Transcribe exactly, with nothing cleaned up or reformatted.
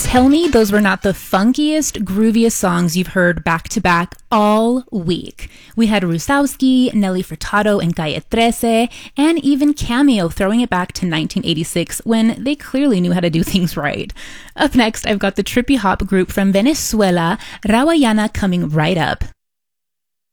Tell me those were not the funkiest, grooviest songs you've heard back to back all week. We had Rusowski, Nelly Furtado, and Calle thirteen, and even Cameo throwing it back to nineteen eighty-six when they clearly knew how to do things right. Up next, I've got the trippy hop group from Venezuela, Rawayana, coming right up.